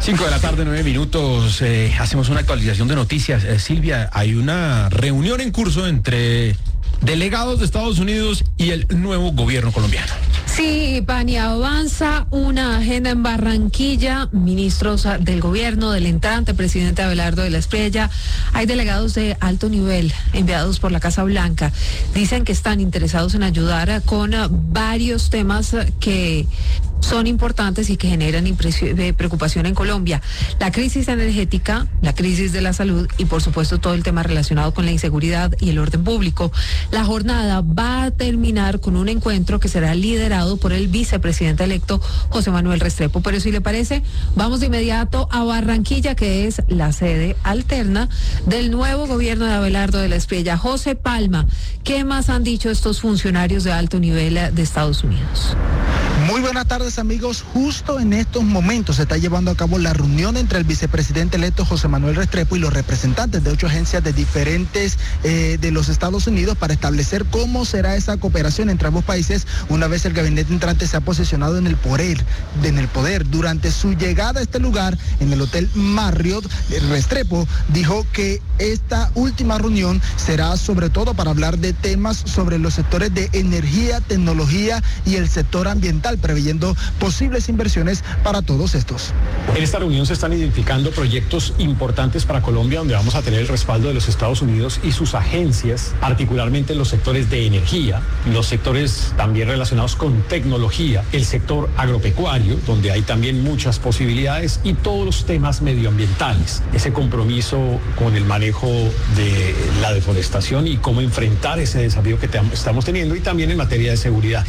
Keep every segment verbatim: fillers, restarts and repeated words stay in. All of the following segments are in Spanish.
Cinco de la tarde, nueve minutos. Eh, hacemos una actualización de noticias. Eh, Silvia, hay una reunión en curso entre delegados de Estados Unidos y el nuevo gobierno colombiano. Sí, Pani, avanza una agenda en Barranquilla. Ministros del gobierno, del entrante presidente Abelardo de la Espriella, hay delegados de alto nivel enviados por la Casa Blanca. Dicen que están interesados en ayudar con varios temas que son importantes y que generan preocupación en Colombia. La crisis energética, la crisis de la salud y por supuesto todo el tema relacionado con la inseguridad y el orden público. La jornada va a terminar con un encuentro que será liderado por el vicepresidente electo José Manuel Restrepo. Pero si le parece, vamos de inmediato a Barranquilla, que es la sede alterna del nuevo gobierno de Abelardo de la Espriella. José Palma, ¿qué más han dicho estos funcionarios de alto nivel de Estados Unidos? Muy buenas tardes, amigos. Justo en estos momentos se está llevando a cabo la reunión entre el vicepresidente electo José Manuel Restrepo y los representantes de ocho agencias de diferentes eh, de los Estados Unidos para establecer cómo será esa cooperación entre ambos países una vez el gabinete entrante se ha posicionado en el poder. En el poder. Durante su llegada a este lugar, en el Hotel Marriott, Restrepo dijo que esta última reunión será sobre todo para hablar de temas sobre los sectores de energía, tecnología y el sector ambiental, preveyendo posibles inversiones para todos estos. En esta reunión se están identificando proyectos importantes para Colombia, donde vamos a tener el respaldo de los Estados Unidos y sus agencias, particularmente en los sectores de energía, los sectores también relacionados con tecnología, el sector agropecuario, donde hay también muchas posibilidades, y todos los temas medioambientales. Ese compromiso con el manejo de la deforestación y cómo enfrentar ese desafío que te- estamos teniendo, y también en materia de seguridad.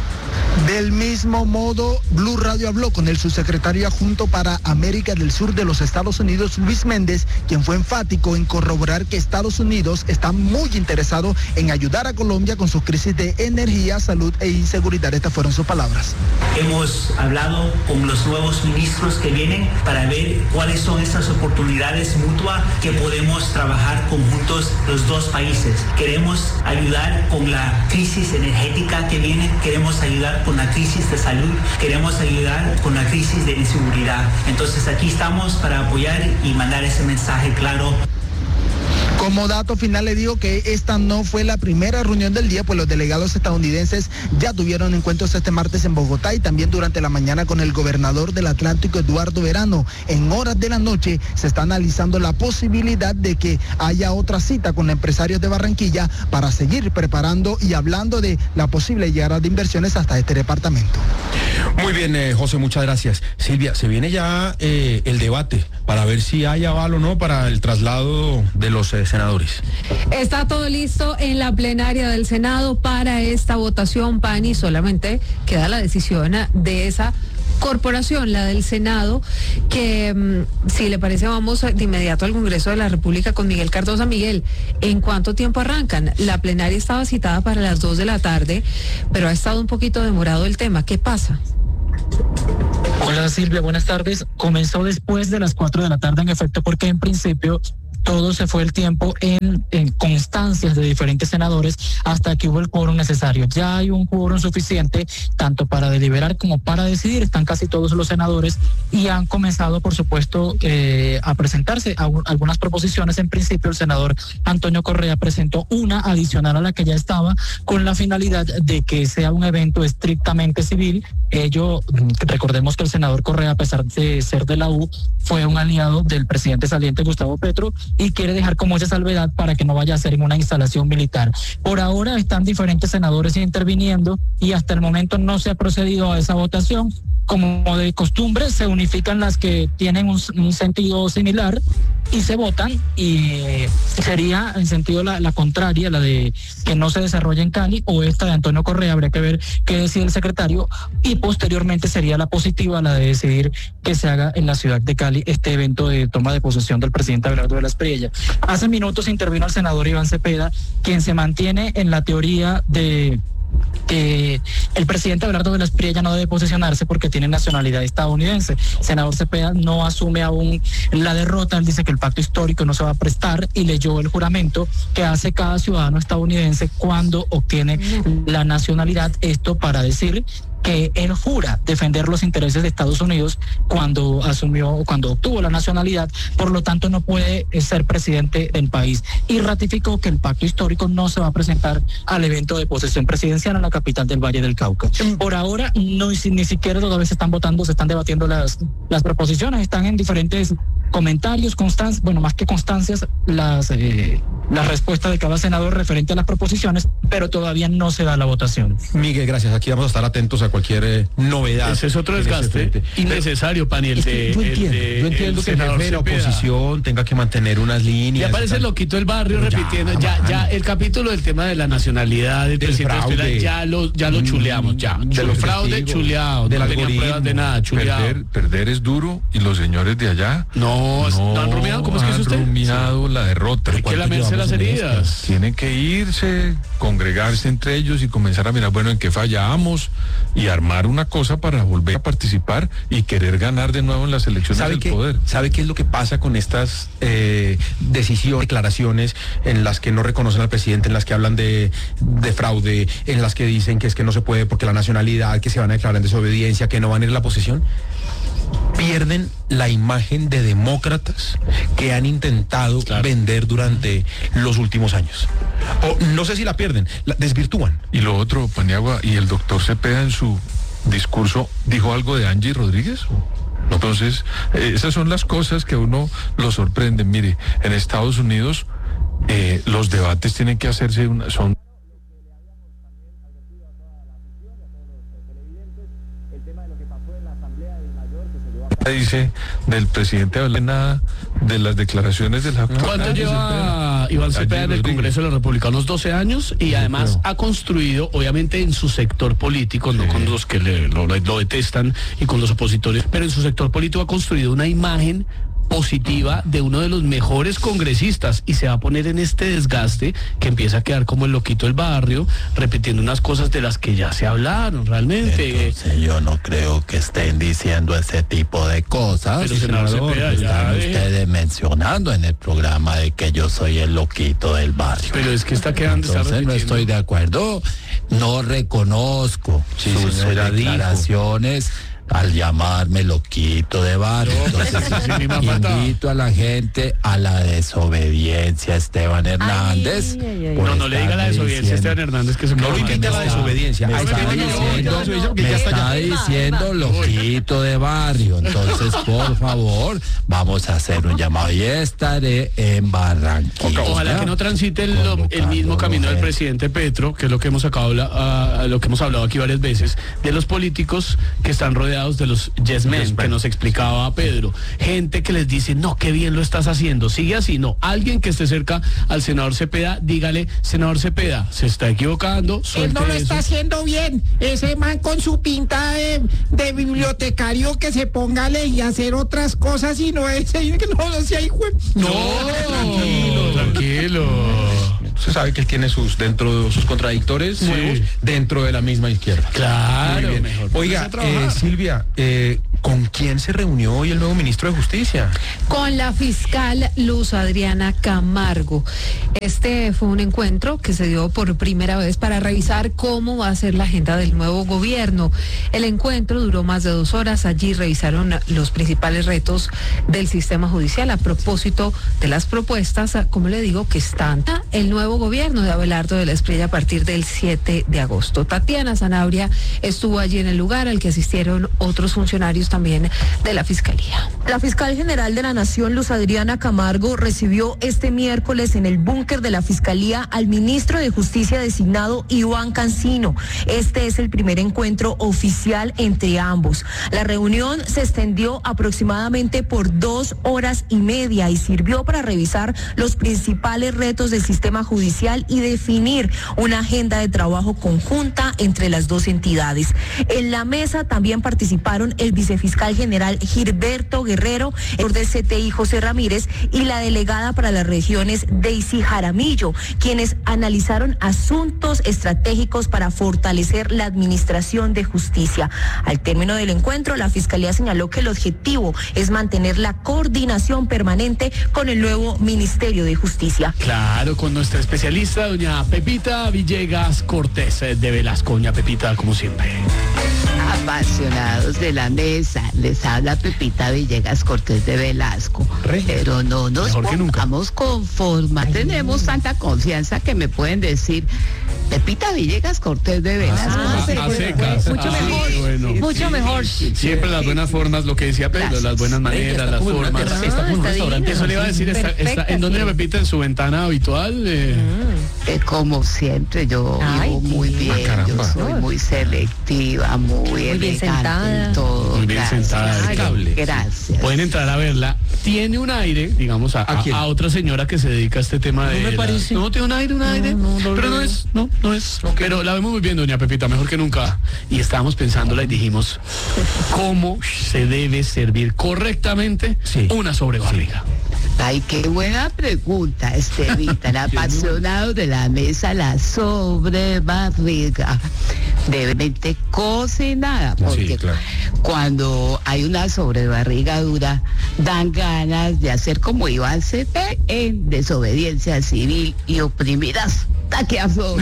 Del mismo modo, Blue Radio habló con el subsecretario adjunto para América del Sur de los Estados Unidos, Luis Méndez, quien fue enfático en corroborar que Estados Unidos está muy interesado en ayudar a Colombia con sus crisis de energía, salud e inseguridad. Estas fueron sus palabras. Hemos hablado con los nuevos ministros que vienen para ver cuáles son esas oportunidades mutuas que podemos trabajar conjuntos los dos países. Queremos ayudar con la crisis energética que viene, queremos ayudar con la crisis de salud, queremos ayudar con la crisis de inseguridad. Entonces aquí estamos para apoyar y mandar ese mensaje claro. Como dato final le digo que esta no fue la primera reunión del día, pues los delegados estadounidenses ya tuvieron encuentros este martes en Bogotá y también durante la mañana con el gobernador del Atlántico, Eduardo Verano. En horas de la noche se está analizando la posibilidad de que haya otra cita con empresarios de Barranquilla para seguir preparando y hablando de la posible llegada de inversiones hasta este departamento. Muy bien, eh, José, muchas gracias. Silvia, se viene ya eh, el debate para ver si hay aval o no para el traslado de los eh, senadores. Está todo listo en la plenaria del Senado para esta votación, Pani. Solamente queda la decisión de esa corporación, la del Senado, que mmm, si le parece vamos de inmediato al Congreso de la República con Miguel Cardosa. Miguel, ¿en cuánto tiempo arrancan? La plenaria estaba citada para las dos de la tarde, pero ha estado un poquito demorado el tema. ¿Qué pasa? Hola Silvia, buenas tardes. Comenzó después de las cuatro de la tarde, en efecto, porque en principio todo se fue el tiempo en, en constancias de diferentes senadores hasta que hubo el quórum necesario. Ya hay un quórum suficiente tanto para deliberar como para decidir. Están casi todos los senadores y han comenzado, por supuesto, eh, a presentarse a, algunas proposiciones. En principio, el senador Antonio Correa presentó una adicional a la que ya estaba, con la finalidad de que sea un evento estrictamente civil. Ello, recordemos que el senador Correa, a pesar de ser de la U, fue un aliado del presidente saliente Gustavo Petro y quiere dejar como esa salvedad para que no vaya a ser en una instalación militar. Por ahora están diferentes senadores interviniendo y hasta el momento no se ha procedido a esa votación. Como de costumbre, se unifican las que tienen un, un sentido similar y se votan, y sería en sentido la, la contraria, la de que no se desarrolle en Cali, o esta de Antonio Correa. Habría que ver qué decide el secretario, y posteriormente sería la positiva, la de decidir que se haga en la ciudad de Cali este evento de toma de posesión del presidente Abelardo de la Espriella. Hace minutos intervino el senador Iván Cepeda, quien se mantiene en la teoría de que el presidente Abelardo de la Espriella no debe posesionarse porque tiene nacionalidad estadounidense. El senador Cepeda no asume aún la derrota. Él dice que el pacto histórico no se va a prestar y leyó el juramento que hace cada ciudadano estadounidense cuando obtiene la nacionalidad. Esto para decir que él jura defender los intereses de Estados Unidos cuando asumió, cuando obtuvo la nacionalidad, por lo tanto no puede ser presidente del país, y ratificó que el pacto histórico no se va a presentar al evento de posesión presidencial en la capital del Valle del Cauca. Por ahora no, ni siquiera todavía se están votando, se están debatiendo las, las proposiciones, están en diferentes comentarios, constancias, bueno, más que constancias, las, eh, las respuestas de cada senador referente a las proposiciones, pero todavía no se da la votación. Miguel, gracias. Aquí vamos a estar atentos a cualquier eh, novedad. Ese es otro desgaste innecesario, Pani, el de... Yo entiendo, de, yo entiendo que el jefe de la oposición tenga que mantener unas líneas. Ya parece el loquito del barrio no, repitiendo, ya, ya, ya el capítulo del tema de la nacionalidad del, del presidente fraude, ya lo, ya lo chuleamos, ya. De los fraudes chuleados, no tenían pruebas de nada, chuleado. Perder, perder es duro y los señores de allá no, no, no han rumiado, ¿cómo es que es usted? Han rumiado sí. la derrota. Hay que lamerse las heridas. Tienen que irse, congregarse entre ellos y comenzar a mirar, bueno, en qué fallamos y armar una cosa para volver a participar y querer ganar de nuevo en las elecciones ¿Sabe del qué, poder. ¿Sabe qué es lo que pasa con estas eh, decisiones, declaraciones en las que no reconocen al presidente, en las que hablan de, de fraude, en las que dicen que es que no se puede porque la nacionalidad, que se van a declarar en desobediencia, que no van a ir a la posesión? Pierden la imagen de demócratas que han intentado claro. vender durante los últimos años. O no sé si la pierden, la desvirtúan. Y lo otro, Paniagua, y el doctor Cepeda en su discurso dijo algo de Angie Rodríguez. Entonces, eh, esas son las cosas que a uno lo sorprenden. Mire, en Estados Unidos eh, los debates tienen que hacerse, una, son dice del presidente habla nada de las declaraciones de la... ¿Cuánto lleva Iván Cepeda en el Congreso de los Republicanos? doce años y además ha construido, obviamente en su sector político, sí. no con los que le, lo, lo detestan y con los opositores, pero en su sector político ha construido una imagen positiva de uno de los mejores congresistas y se va a poner en este desgaste que empieza a quedar como el loquito del barrio, repitiendo unas cosas de las que ya se hablaron realmente. Entonces yo no creo que estén diciendo ese tipo de cosas. Pero senador, Cepeda, están ya, ustedes eh. mencionando en el programa de que yo soy el loquito del barrio. Pero es que está quedando. Entonces está no estoy de acuerdo, no reconozco sí, sus declaraciones. Dijo. Al llamarme loquito de barrio. Entonces sí, invito a la gente a la desobediencia, Esteban Hernández. Ay, ay, ay, no, no le diga la desobediencia diciendo, a Esteban Hernández, que se no lo invite a la desobediencia. Me está diciendo, me está diciendo loquito de barrio. Entonces, por favor, vamos a hacer un llamado y estaré en Barranquilla. Ojalá que no transite el, lo, el mismo camino del presidente Petro, que es lo que hemos acabado, uh, lo que hemos hablado aquí varias veces, de los políticos que están rodeados de los yes men, yes que nos explicaba Pedro, gente que les dice, no, qué bien lo estás haciendo, sigue así, no, alguien que esté cerca al senador Cepeda, dígale, senador Cepeda, se está equivocando, él no lo eso. está haciendo bien, ese man con su pinta de, de bibliotecario que se ponga a leer y hacer otras cosas y no ese, que no, no sea hijo. No, no, tranquilo, tranquilo. Se sabe que él tiene sus dentro de sus contradictores sí. nuevos dentro de la misma izquierda. Claro, mejor. Oiga, eh, Silvia, eh, ¿con quién se reunió hoy el nuevo ministro de Justicia? Con la fiscal Luz Adriana Camargo. Este fue un encuentro que se dio por primera vez para revisar cómo va a ser la agenda del nuevo gobierno. El encuentro duró más de dos horas. Allí revisaron los principales retos del sistema judicial a propósito de las propuestas, como le digo, que están el nuevo gobierno de Abelardo de la Espriella a partir del siete de agosto. Tatiana Zanabria estuvo allí en el lugar al que asistieron otros funcionarios también de la Fiscalía. La fiscal general de la Nación, Luz Adriana Camargo, recibió este miércoles en el búnker de la Fiscalía al ministro de Justicia designado Iván Cancino. Este es el primer encuentro oficial entre ambos. La reunión se extendió aproximadamente por dos horas y media y sirvió para revisar los principales retos del sistema judicial y definir una agenda de trabajo conjunta entre las dos entidades. En la mesa también participaron el vicefiscal general Gilberto Guerrero, el del C T I José Ramírez y la delegada para las regiones Daisy Jaramillo, quienes analizaron asuntos estratégicos para fortalecer la administración de justicia. Al término del encuentro, la Fiscalía señaló que el objetivo es mantener la coordinación permanente con el nuevo Ministerio de Justicia. Claro, con nuestra especialista, doña Pepita Villegas Cortés de Velasco. Doña Pepita, como siempre. Apasionados de la mesa, les habla Pepita Villegas Cortés de Velasco. Pero no nos pongamos con forma. Tenemos tanta confianza que me pueden decir Pepita Villegas Cortés de Velasco. Ah, a secas. Mucho Ah, mejor. sí, bueno. Mucho mejor. Siempre las buenas formas, lo que decía Pedro, las buenas maneras, las formas. Está como un restaurante. Eso le iba a decir, está, está, ¿en dónde Pepita? ¿En su ventana habitual? Eh, Eh, como siempre, yo Ay, vivo muy sí. bien, Ah, yo caramba. soy muy selectiva, muy, bien elegante sentada. en todo. Muy bien Gracias. sentada, Ay, cable. Gracias. pueden entrar a verla. Tiene un aire, digamos, a, ¿A quién? a, a otra señora que se dedica a este tema de... me la- parece. No, tiene un aire, un aire. no, no pero lo no veo. es, no, no es. Pero la vemos muy bien, doña Pepita, mejor que nunca. Y estábamos pensándola y dijimos, ¿cómo se debe servir correctamente Sí. una sobrebarriga? Ay, qué buena pregunta, Estevita. El apasionado de la mesa, la sobrebarriga. Debamente cocinada, porque Sí, claro. cuando hay una sobrebarriga dura, dan ganas de hacer como Iván Cepeda en Desobediencia Civil y Oprimidas. Taqueazos.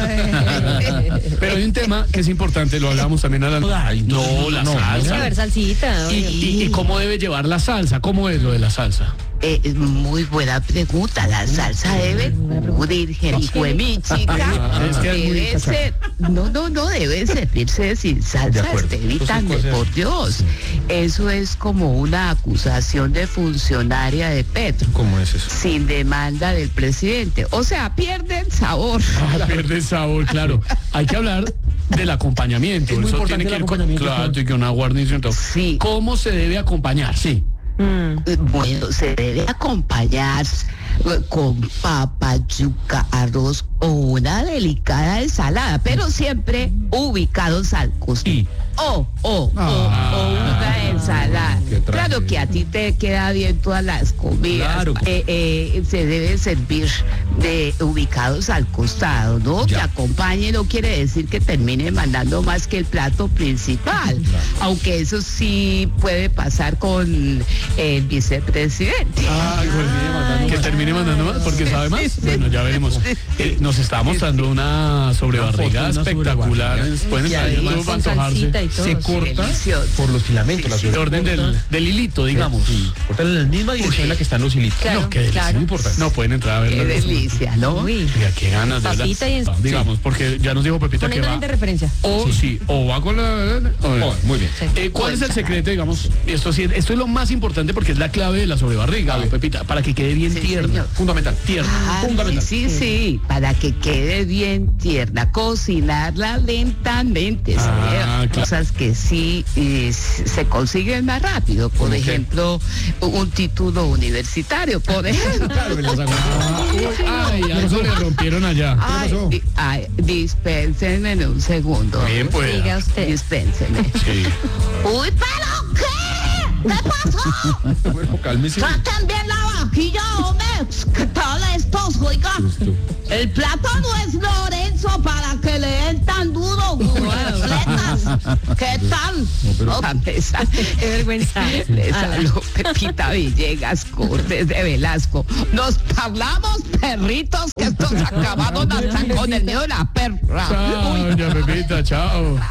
Pero hay un tema que es importante, lo hablamos también a la... Ay, no, la no, salsa. A ver, salsita. ¿Y, oye. y, y cómo debe llevar la salsa? ¿Cómo es lo de la salsa? Eh, es muy buena pregunta. La salsa debe cubrir mi chica. Es que es muy Debe ser, no, no, no debe servirse sin De salsa, acuerdo. Estevita, Entonces, cosas- por Dios. Eso es como una acusación de funcionaria de Petro, ¿Cómo es eso? sin demanda del presidente. O sea, pierden sabor. Ah, pierde sabor, claro. Hay que hablar del acompañamiento. Es muy Eso importante tiene que el ir con, acompañamiento, claro, claro. y que una guarnición. todo. Sí. ¿Cómo se debe acompañar? Sí. Mm. Bueno, se debe acompañar eh, con papa, yuca, arroz o una delicada ensalada, pero siempre ubicados al costado. Y- O, o, o, o una ensalada. qué tragedia. Claro que a ti te queda bien todas las comidas. Claro. Eh, eh, se debe servir de ubicados al costado, ¿no? Ya. Que acompañe no quiere decir que termine mandando más que el plato principal. Aunque eso sí puede pasar con el vicepresidente. Ay, pues, que termine mandando más, porque sabe más. Bueno, ya veremos. Eh, nos está mostrando una sobrebarriga Una foto, una espectacular. sobrebarriga. Pueden Y estar además YouTube para Con salsita antojarse. y todo. Se corta Delicioso. por los filamentos. la El orden del, del hilito, digamos. Sí, corta en la misma dirección en la que están los hilitos. Claro, No, qué delicia. claro. Muy importante. No pueden entrar a ver Qué delicia, ¿no? Uy. Oiga, qué ganas de Papita verdad. y en- Digamos, porque ya nos dijo Pepita Con que el va. de referencia. O sí. o va con la. o- Oh, muy bien. Eh, ¿Cuál es el secreto, digamos? Esto sí, esto es lo más importante porque es la clave de la sobrebarriga, Pepita, para que quede bien Sí, tierna. señor. Fundamental. Tierna. Ah, fundamental. sí, sí, sí, para que quede bien tierna, cocinarla lentamente, Ah, ¿sabe? claro. Cosas que sí eh, se consiguen más rápido, por ¿Cómo qué? ejemplo, un título universitario, por ejemplo. Ay, algo le rompieron allá. Ay, di- ay, dispénsenme en un segundo. Bien, pues. Diga usted. Dispénsenme. Sí. Uy, pero ¿qué? ¿Qué pasó? Bueno, cálmese. Traten bien la vajilla, hombre. ¿Qué tal estos? Oiga, el plátano es Lorenzo para que le den tan duro. Atletas. ¿Qué tal? No, mesa. Qué vergüenza. Les habló Pepita Villegas Cortés de Velasco. Nos hablamos, perritos, que estos acabaron hasta con el miedo de la perra. Chao, doña Pepita, chao.